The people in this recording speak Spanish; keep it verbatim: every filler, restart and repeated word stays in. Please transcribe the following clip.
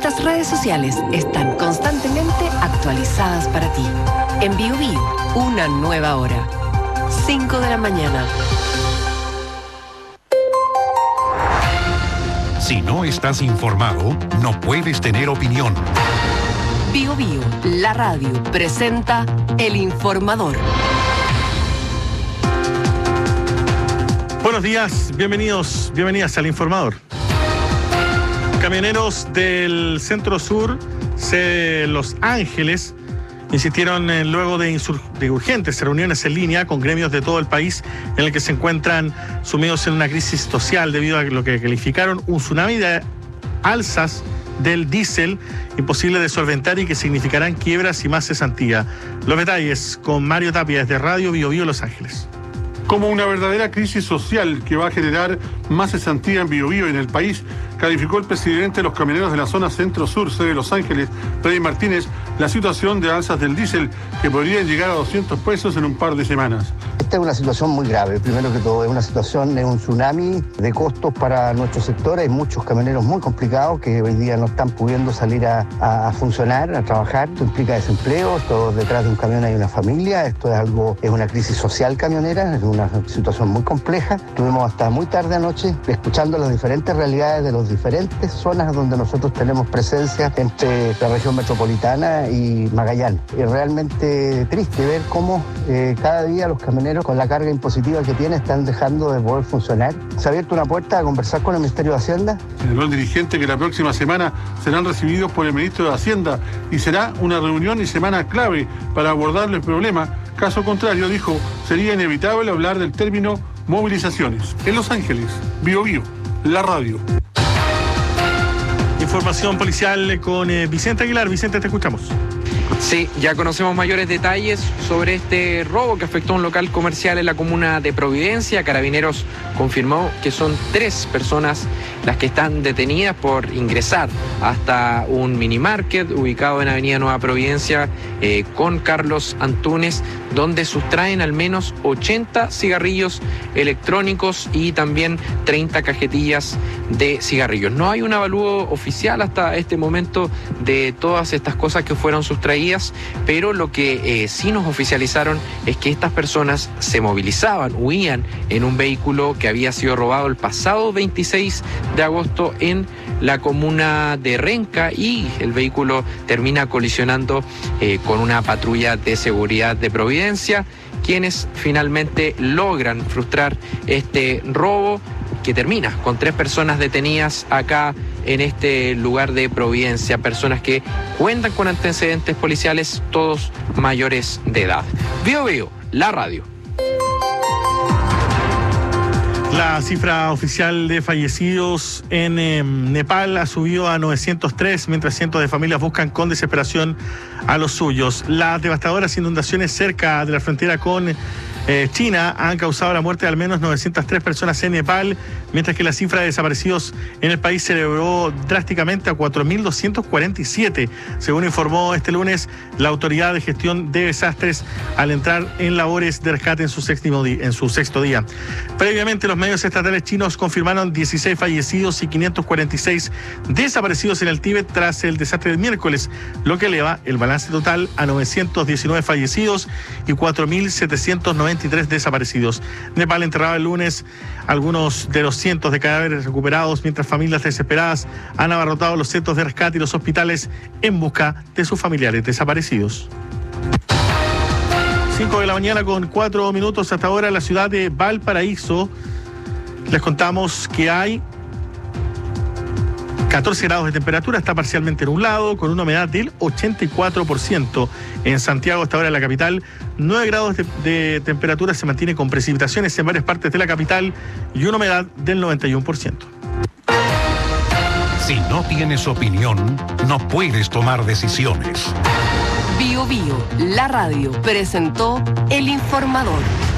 Nuestras redes sociales están constantemente actualizadas para ti. En Bio Bio, una nueva hora. cinco de la mañana. Si no estás informado, no puedes tener opinión. Bio Bio, la radio, presenta El Informador. Buenos días, bienvenidos, bienvenidas al Informador. Camioneros del Centro Sur de Los Ángeles insistieron en, luego de, insur- de urgentes reuniones en línea con gremios de todo el país en el que se encuentran sumidos en una crisis social debido a lo que calificaron un tsunami de alzas del diésel imposible de solventar y que significarán quiebras y más cesantía. Los detalles con Mario Tapia desde Radio Bio Bio Los Ángeles. Como una verdadera crisis social que va a generar más cesantía en Bio Bio y en el país, calificó el presidente de los camioneros de la zona centro-sur, sede de Los Ángeles, Freddy Martínez, la situación de alzas del diésel que podrían llegar a doscientos pesos en un par de semanas. Esta es una situación muy grave. Primero que todo, es una situación, es un tsunami de costos para nuestro sector. Hay muchos camioneros muy complicados que hoy día no están pudiendo salir a, a, a funcionar, a trabajar. Esto implica desempleo, esto detrás de un camión hay una familia, esto es algo, es una crisis social camionera, es una situación muy compleja. Estuvimos hasta muy tarde anoche escuchando las diferentes realidades de las diferentes zonas donde nosotros tenemos presencia entre la región metropolitana y Magallanes. Es realmente triste ver cómo eh, cada día los camioneros con la carga impositiva que tienen están dejando de poder funcionar. Se ha abierto una puerta a conversar con el Ministerio de Hacienda. Señaló el dirigente que la próxima semana serán recibidos por el ministro de Hacienda y será una reunión y semana clave para abordar el problema. Caso contrario, dijo, sería inevitable hablar del término movilizaciones. En Los Ángeles, Bio Bio, la radio. Información policial con eh, Vicente Aguilar. Vicente, te escuchamos. Sí, ya conocemos mayores detalles sobre este robo que afectó a un local comercial en la comuna de Providencia. Carabineros confirmó que son tres personas las que están detenidas por ingresar hasta un mini market ubicado en Avenida Nueva Providencia eh, con Carlos Antunes, donde sustraen al menos ochenta cigarrillos electrónicos y también treinta cajetillas de cigarrillos. No hay un avalúo oficial hasta este momento de todas estas cosas que fueron sustraídas, pero lo que eh, sí nos oficializaron es que estas personas se movilizaban, huían en un vehículo que había sido robado el pasado veintiséis de agosto en la comuna de Renca, y el vehículo termina colisionando eh, con una patrulla de seguridad de Providencia, quienes finalmente logran frustrar este robo que termina con tres personas detenidas acá en este lugar de Providencia, personas que cuentan con antecedentes policiales, todos mayores de edad. Bio Bio, la radio. La cifra oficial de fallecidos en eh, Nepal ha subido a novecientos tres, mientras cientos de familias buscan con desesperación a los suyos. Las devastadoras inundaciones cerca de la frontera con eh, China han causado la muerte de al menos novecientas tres personas en Nepal, mientras que la cifra de desaparecidos en el país se elevó drásticamente a cuatro mil doscientos cuarenta y siete, según informó este lunes la Autoridad de Gestión de Desastres al entrar en labores de rescate en su sexto día. En su sexto día. Previamente, los medios estatales chinos confirmaron dieciséis fallecidos y quinientos cuarenta y seis desaparecidos en el Tíbet tras el desastre del miércoles, lo que eleva el balance total a novecientos diecinueve fallecidos y cuatro mil setecientos noventa y tres desaparecidos. Nepal enterraba el lunes algunos de los cientos de cadáveres recuperados, mientras familias desesperadas han abarrotado los centros de rescate y los hospitales en busca de sus familiares desaparecidos. cinco de la mañana con cuatro minutos hasta ahora en la ciudad de Valparaíso. Les contamos que hay catorce grados de temperatura, está parcialmente nublado, con una humedad del ochenta y cuatro por ciento. En Santiago, hasta ahora en la capital, nueve grados de, de temperatura, se mantiene con precipitaciones en varias partes de la capital y una humedad del noventa y uno por ciento. Si no tienes opinión, no puedes tomar decisiones. Bio Bio, la radio, presentó El Informador.